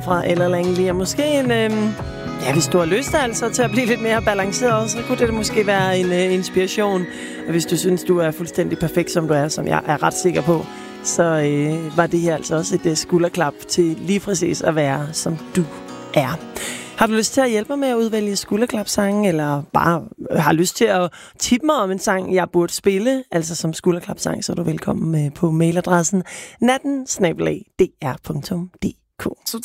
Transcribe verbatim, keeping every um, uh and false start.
fra Ella Langley. Og måske en... Øh, ja, hvis du har lyst altså til at blive lidt mere balanceret, så kunne det måske være en øh, inspiration. Og hvis du synes, du er fuldstændig perfekt, som du er, som jeg er ret sikker på, så øh, var det her altså også et øh, skulderklap til lige præcis at være, som du er. Har du lyst til at hjælpe mig med at udvælge skulderklapsange, eller bare har lyst til at tippe mig om en sang, jeg burde spille, altså som skulderklapsang, så er du velkommen på mailadressen natten snabel-a d r punktum d k.